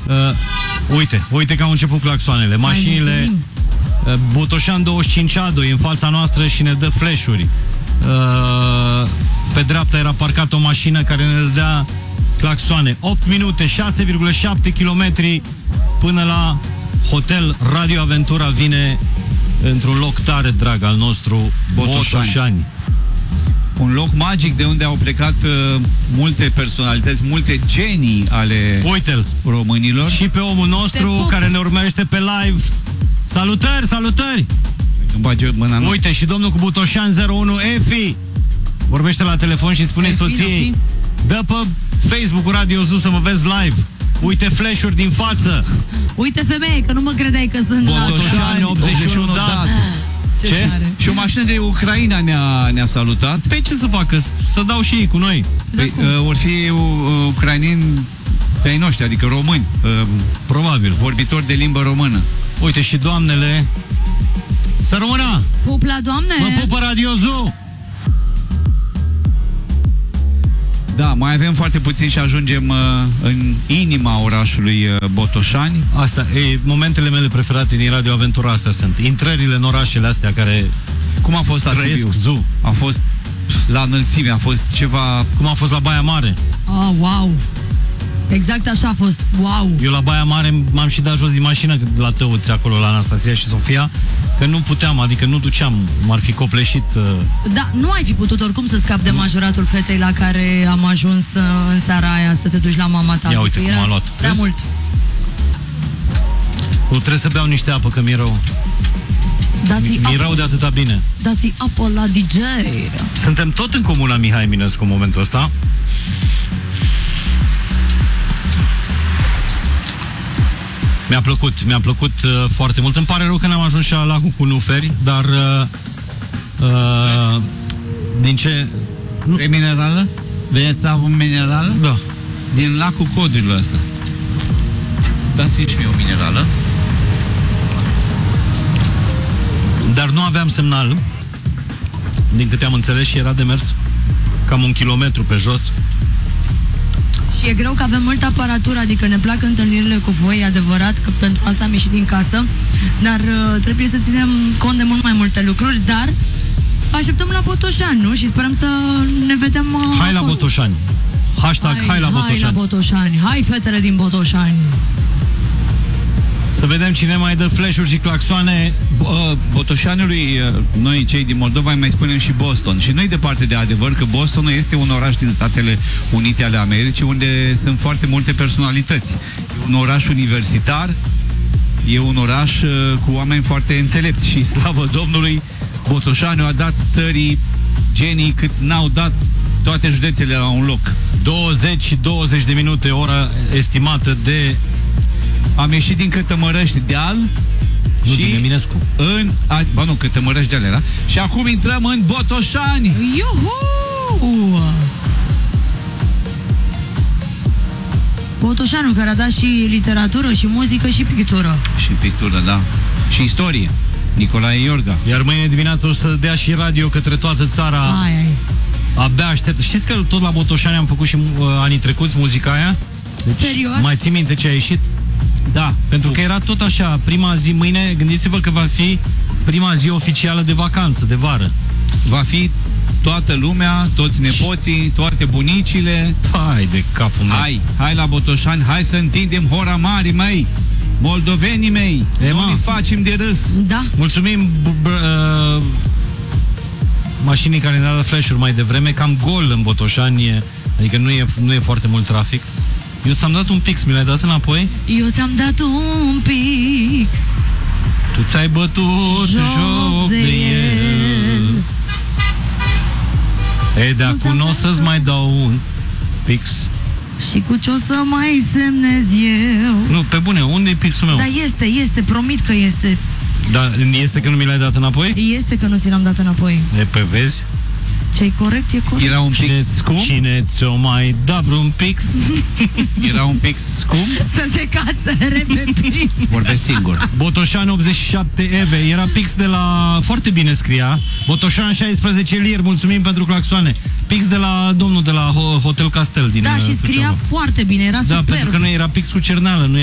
Uite că au început claxoanele. Mașinile. Botoșan 25A2 în fața noastră și ne dă flash-uri. Pe dreapta era parcat o mașină care ne dădea claxoane. 8 minute, 6,7 km până la Hotel Radio Aventura. Vine într-un loc tare drag al nostru, Botoșani. Un loc magic de unde au plecat multe personalități, multe genii ale românilor. Și pe omul nostru care ne urmărește pe live. Salutări, salutări! Uite, și domnul cu Botoșan 01, Efi, vorbește la telefon și spune soției: dă pe Facebook-ul Radio Zoo să mă vezi live. Uite flash-uri din față. Uite femeie, că nu mă credeai că sunt Botoșani 81 dat. Ce? Și o mașină de Ucraina ne-a salutat. Pe ce să facă? Să dau și ei cu noi. Or fi ucraineni pe ai noștri, adică români. Probabil. Vorbitori de limbă română. Uite și doamnele. Să rămână! Pup la doamne! Mă pupă Radio Zoo! Da, mai avem foarte puțin și ajungem în inima orașului Botoșani. Asta, momentele mele preferate din Radio Aventura astea sunt intrările în orașele astea care... Cum a fost la Sibiu? A fost la înălțime, a fost ceva... Cum a fost la Baia Mare? Oh, wow! Exact așa a fost, wow! Eu la Baia Mare m-am și dat jos din mașină la Tăuți, acolo la Anastasia și Sofia, că nu puteam, adică nu duceam, m-ar fi copleșit. Da, nu ai fi putut oricum să scapi de majoratul fetei la care am ajuns în seara aia, să te duci la mama ta. Ia uite cum a luat. Prea mult. Trebuie să beau niște apă, că mi-e rău. Mi-e rău de atâta bine. Dați-i apă la DJ. Suntem tot în comuna Mihai Eminescu în momentul ăsta. Mi-a plăcut foarte mult. Îmi pare rău că n-am ajuns și la lacul cu Nuferi, dar din ce... E minerală? Vedeți apă minerală? Da. Din lacul Codurilor ăsta. Dați-mi și mie o minerală. Dar nu aveam semnal, din câte am înțeles, și era de mers cam 1 kilometru pe jos. Și e greu că avem multă aparatură, adică ne plac întâlnirile cu voi, e adevărat că pentru asta am ieșit din casă, dar trebuie să ținem cont de mult mai multe lucruri, dar așteptăm la Botoșani, nu? Și sperăm să ne vedem Hai la Botoșani. Hashtag hai la Botoșani. Hai la Botoșani. Hai fetele din Botoșani. Să vedem cine mai dă flash-uri și claxoane. Botoșaniului, noi cei din Moldova mai spunem și Boston. Și nu-i departe de adevăr că Boston este un oraș din Statele Unite ale Americii unde sunt foarte multe personalități. E un oraș universitar, e un oraș cu oameni foarte înțelepți și slavă Domnului, Botoșaniul a dat țării genii cât n-au dat toate județele la un loc. 20 de minute, ora estimată de... Am ieșit din Cătămărăști Deal și din Eminescu. Nu, Cătămărăști Deal era. Și acum intrăm în Botoșani. Iuhu! Botoșanul care a dat și literatură, și muzică, și pictură. Și pictură, da. Și istorie. Nicolae Iorga. Iar mâine dimineață o să dea și radio către toată țara. Ai. Abia aștept. Știți că tot la Botoșani am făcut și anii trecuți muzica aia? Deci, serios? Mai ții minte ce a ieșit? Da, pentru că era tot așa, prima zi, mâine, gândiți-vă că va fi prima zi oficială de vacanță, de vară. Va fi toată lumea, toți nepoții, toate bunicile. Hai de capul meu. Hai la Botoșani, hai să întindem hora mari, măi, moldovenii mei, noi facem de râs. Da. Mulțumim mașinii care ne-a dat flash-uri mai devreme, cam gol în Botoșani, adică nu e foarte mult trafic. Eu ți-am dat un pix, mi l-ai dat înapoi? Eu ți-am dat un pix. Tu ți-ai bătut joc de el. De acum n-o să-ți mai dau un pix. Și cu ce o să mai semnez eu? Nu, pe bune, unde e pixul meu? Da, este, promit că este. Da, este că nu mi l-ai dat înapoi? Este că nu ți l-am dat înapoi. Pe vezi? Ce-i corect, e corect. Era un pix scump? Cine ți-o mai da vreun pix? Era un pix scump? Să se cațere pe pix. Vorbesc singur. Botoșan 87 Eve. Era pix de la... Foarte bine scria. Botoșan 16 liri. Mulțumim pentru claxoane. Pix de la domnul de la Hotel Castel din Da, și scria Suceava. foarte bine. Era superb. Da, pentru că nu era pix cu cerneală. Nu